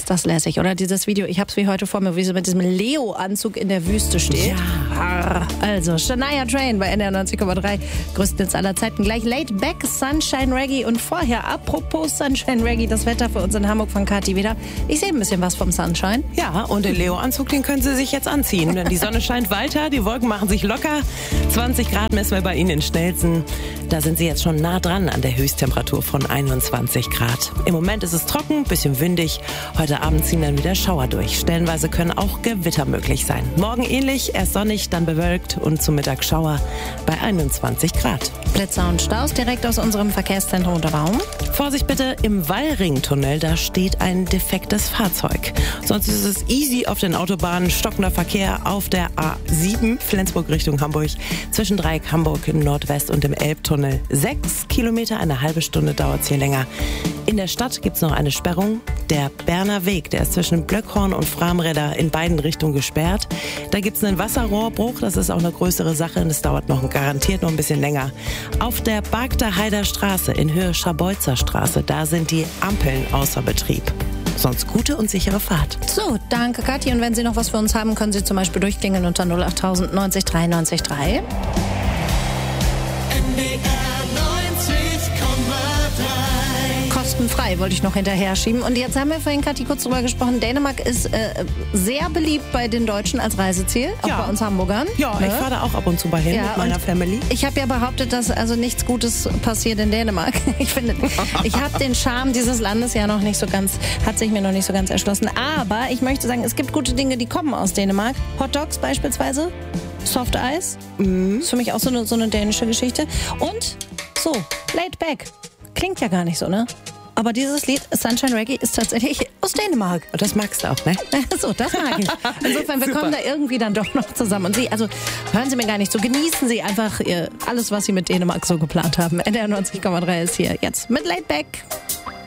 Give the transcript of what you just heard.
Ist das lässig, oder? Dieses Video, ich habe es wie heute vor mir, wie sie mit diesem Leo-Anzug in der Wüste steht. Ja. Also, Shania Twain bei NDR 90,3. Größten Hits aller Zeiten. Gleich Laid Back, Sunshine Reggae. Und vorher, apropos Sunshine Reggae, das Wetter für uns in Hamburg von Kathi wieder. Ich sehe ein bisschen was vom Sunshine. Ja, und den Leo-Anzug, den können Sie sich jetzt anziehen. Denn die Sonne scheint weiter, die Wolken machen sich locker. 20 Grad messen wir bei Ihnen in Stelzen. Da sind Sie jetzt schon nah dran an der Höchsttemperatur von 21 Grad. Im Moment ist es trocken, bisschen windig. Heute Abend ziehen dann wieder Schauer durch. Stellenweise können auch Gewitter möglich sein. Morgen ähnlich, erst sonnig, dann bewölkt und zum Mittag Schauer bei 21 Grad. Blitzer und Staus direkt aus unserem Verkehrszentrum unter Raum. Vorsicht bitte, im Wallringtunnel, da steht ein defektes Fahrzeug. Sonst ist es easy auf den Autobahnen, stockender Verkehr auf der A7, Flensburg Richtung Hamburg, zwischen Dreieck Hamburg Nordwest und dem Elbtunnel. 6 Kilometer, eine halbe Stunde dauert es hier länger. In der Stadt gibt es noch eine Sperrung. Der Berner Weg, der ist zwischen Blöckhorn und Framräder in beiden Richtungen gesperrt. Da gibt es einen Wasserrohrbruch, das ist auch eine größere Sache und es dauert garantiert noch ein bisschen länger. Auf der Bargter-Heider Straße in Höhe Scharbeutzer Straße, da sind die Ampeln außer Betrieb. Sonst gute und sichere Fahrt. So, danke Kathi. Und wenn Sie noch was für uns haben, können Sie zum Beispiel durchklingeln unter 08000 90 3 90 3. Kostenfrei wollte ich noch hinterher schieben. Und jetzt haben wir vorhin, Kathi, kurz drüber gesprochen. Dänemark ist sehr beliebt bei den Deutschen als Reiseziel, auch bei uns Hamburgern. Ja, ich fahre da auch ab und zu mal hin mit meiner Family. Ich habe ja behauptet, dass also nichts Gutes passiert in Dänemark. Ich finde, ich habe den Charme dieses Landes ja noch nicht so ganz, hat sich mir noch nicht so ganz erschlossen. Aber ich möchte sagen, es gibt gute Dinge, die kommen aus Dänemark. Hot Dogs beispielsweise, Soft Eis. Ist für mich auch so eine dänische Geschichte. Und so, Laid Back. Klingt ja gar nicht so, ne? Aber dieses Lied, Sunshine Reggae, ist tatsächlich aus Dänemark. Und das magst du auch, ne? So, das mag ich. Insofern, wir kommen da irgendwie dann doch noch zusammen. Und Sie, also hören Sie mir gar nicht so, genießen Sie einfach alles, was Sie mit Dänemark so geplant haben. NDR 90,3 ist hier jetzt mit Laid Back.